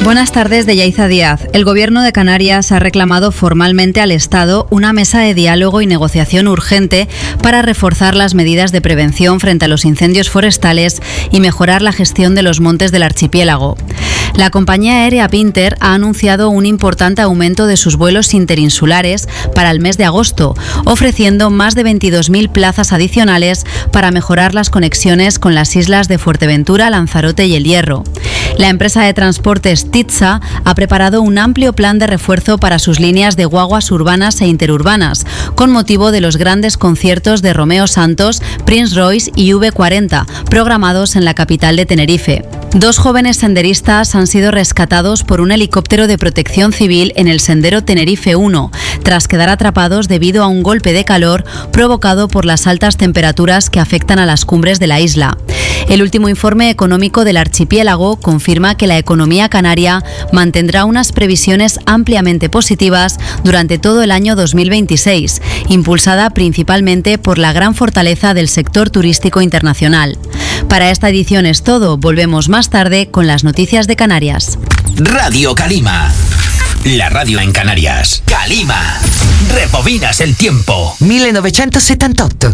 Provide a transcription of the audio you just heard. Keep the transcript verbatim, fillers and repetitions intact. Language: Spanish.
Buenas tardes, de Yaiza Díaz. El Gobierno de Canarias ha reclamado formalmente al Estado una mesa de diálogo y negociación urgente para reforzar las medidas de prevención frente a los incendios forestales y mejorar la gestión de los montes del archipiélago. La compañía aérea Pinter ha anunciado un importante aumento de sus vuelos interinsulares para el mes de agosto, ofreciendo más de veintidós mil plazas adicionales para mejorar las conexiones con las islas de Fuerteventura, Lanzarote y El Hierro. La empresa de transportes Titsa ha preparado un amplio plan de refuerzo para sus líneas de guaguas urbanas e interurbanas, con motivo de los grandes conciertos de Romeo Santos, Prince Royce y V cuarenta, programados en la capital de Tenerife. Dos jóvenes senderistas han sido rescatados por un helicóptero de protección civil en el sendero Tenerife uno, tras quedar atrapados debido a un golpe de calor provocado por las altas temperaturas que afectan a las cumbres de la isla. El último informe económico del archipiélago confirma que la economía canaria mantendrá unas previsiones ampliamente positivas durante todo el año dos mil veintiséis, impulsada principalmente por la gran fortaleza del sector turístico internacional. Para esta edición es todo. Volvemos más tarde con las noticias de Canarias. Radio Calima, la radio en Canarias. Calima, rebobinas el tiempo. millenovecentosessantotto.